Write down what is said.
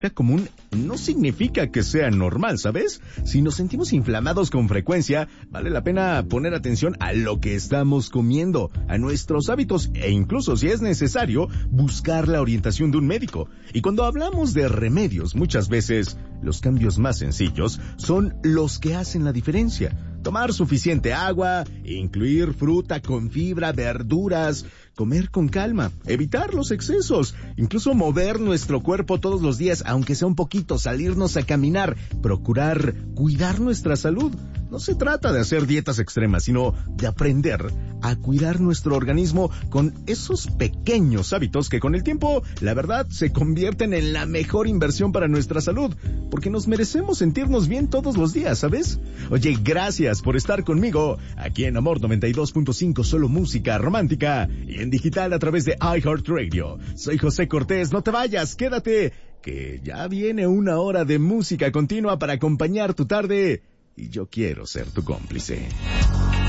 común no significa que sea normal, ¿sabes? Si nos sentimos inflamados con frecuencia, vale la pena poner atención a lo que estamos comiendo, a nuestros hábitos e incluso, si es necesario, buscar la orientación de un médico. Y cuando hablamos de remedios, muchas veces los cambios más sencillos son los que hacen la diferencia. Tomar suficiente agua, incluir fruta con fibra, verduras, comer con calma, evitar los excesos, incluso mover nuestro cuerpo todos los días, aunque sea un poquito, salirnos a caminar, procurar cuidar nuestra salud. No se trata de hacer dietas extremas, sino de aprender a cuidar nuestro organismo con esos pequeños hábitos que con el tiempo, la verdad, se convierten en la mejor inversión para nuestra salud, porque nos merecemos sentirnos bien todos los días, ¿sabes? Oye, gracias por estar conmigo aquí en Amor 92.5, solo música romántica, y en digital a través de iHeartRadio. Soy José Cortés, no te vayas, quédate, que ya viene una hora de música continua para acompañar tu tarde, y yo quiero ser tu cómplice.